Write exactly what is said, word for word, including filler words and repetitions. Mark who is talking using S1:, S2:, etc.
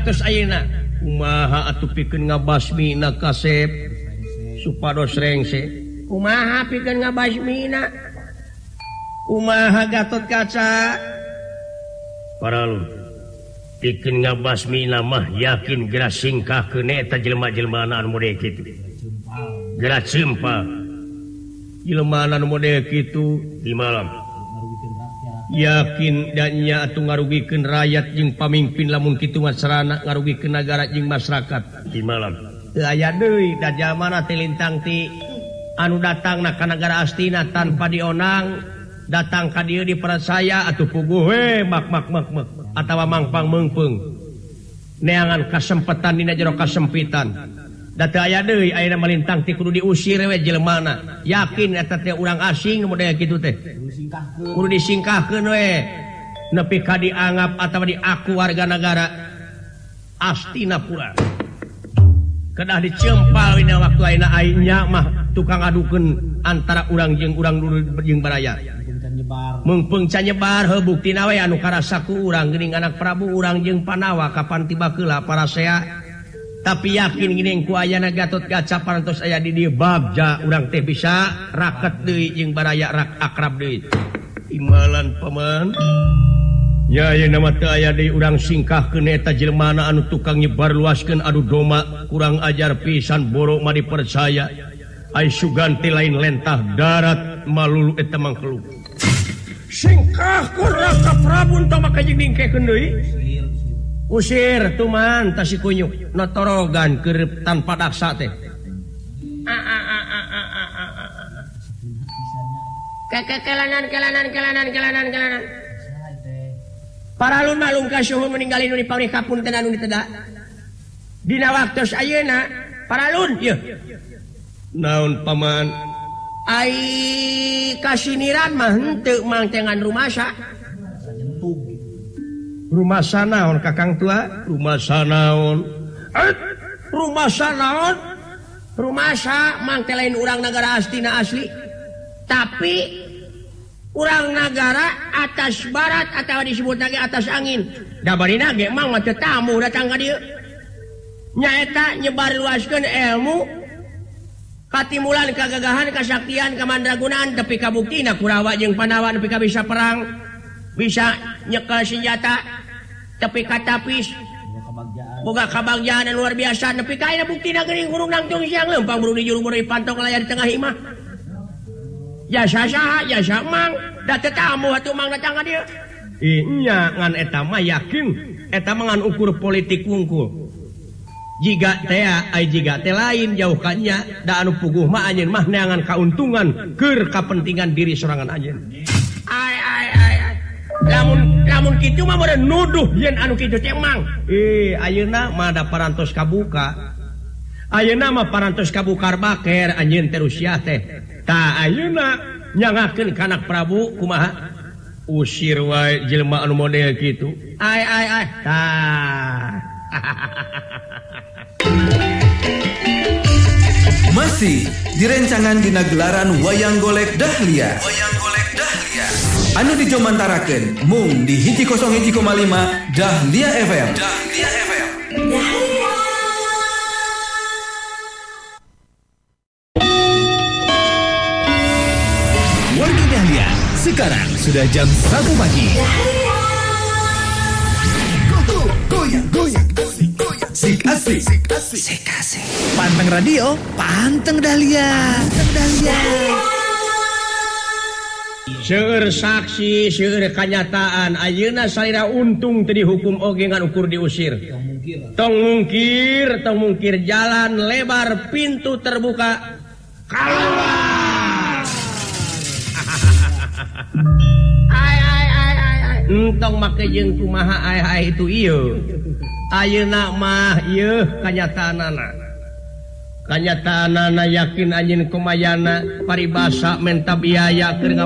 S1: waktu ayeuna kumaha atuh pikeun ngabasmina kasep supados rengse kumaha pikeun ngabasmina kumaha Gatot Kaca paralun pikeun ngabasmina mah yakin geura singkahkeun eta jelema-jelema anu model kitu geura cempal jelema anu model kitu di malam yakin dannya atuh ngarugikeun rakyat jeung pamimpin lamun kitu mah sarana ngarugikeun nagara jeung masyarakat di malam teu aya deui da jamana teh lintang ti anu datangna ka nagara astina tanpa dionang datang ka dieu dipercaya atuh puguh we mak mak mak mak atawa mangpang meungpeung neangan kasempetan dina jero kasempitan da teu aya deui ayeuna malintang ti kudu diusir we jelemana yakin eta teh urang asing nu model kitu teh kudu disingkahkeun we nepi ka dianggap atawa diaku warga negara astina pula kedah dicempal dina waktu ayeuna ayeuna mah tukang adukeun antara urang jeung urang jeung baraya meungpeung can nyebar heuh buktina we anu karasa ku urang geuning anak Prabu urang jeung Panawa kapan tiba keula parasea tapi yakin geuning ku ayana Gatot Kaca parantos aya di dieu bagja urang teh bisa raket deui jeung baraya rak akrab deui imalan paman nya ayeuna mah teu aya deui urang singkahkeun eta jelemana anu tukang nyebar luaskeun adu doma kurang ajar pisan borok mah dipercaya ai suganti lain lentah darat malulu eta mangkeluk singkahkeun Raka Prabu tong maka jeung dingkekeun deui usir tuman tasi kunyuk notorogan keur tanpa daksa teh kekelanan kelanan kelanan kelanan kelanan paralun malung kasuhun meninggalin nu dipauri kapunten anu diteda dina waktos ayeuna paralun ieu naon paman ai kasiniran mah henteu mang tengan rumasa rumah sanaon kakang tua rumah sanaon eh, rumah sanaon rumah sa mang teh lain urang nagara astina asli tapi urang nagara atas barat atau disebut lagi atas angin da barina ge mang mah teu tamu datang ka dieu nyaeta nyebar luaskeun ilmu katimulan kagagahan kasaktian kamandragunaan tapi kabuktina Kurawa jeung Panawa nepi ka bisa perang bisa nyekel senjata tapi katapis boga kabagjaan luar biasa nepi ka ayeuna buktina geuning hurung nangtung siang leumpang buru di juru buru dipantong layar di tengah imah jasa saha jasa mang da teu tamu atuh mang datang ka dieu nya ngan eta mah yakin eta mah ngan ukur politik wungkul jiga teh ai jiga teh lain jauh kanya da anu puguh mah anjeun mah neangan kauntungan keur kapentingan diri sorangan anjeun ai ai ai lamun lamun kitu mah meureun nuduh yen anu kitu teh mang eh ayeuna mah da parantos kabuka ayeuna mah parantos kabukar baker anjeun teh Rusia teh tah ayeuna nyangakeun ka anak Prabu kumaha usir wae jelema anu model kitu ai ai ai tah
S2: masih direncangan dina gelaran wayang golek Dahlia wayang golek Dahlia anu dijomantarakeun mung di hiji kosong hiji koma lima Dahlia F M Dahlia F M Dahlia. Wargi Dahlia sekarang sudah jam satu pagi go goyang goyang Sik asik, sik asik, sik asik. Panteng radio, panteng Dahlia, panteng Dahlia.
S1: Seueur saksi, seueur kanyataan, ayeuna salira untung teu dihukum oge ngan ukur diusir. Tong mungkir, tong mungkir jalan lebar, pintu terbuka. Kaluar. Ai ai ai ai ai. Entong make jeung kumaha ai ai itu ieu. Ayeuna mah ieu kanyataanana kanyataanana yakin anjeun kumayana paribasa menta biaya keur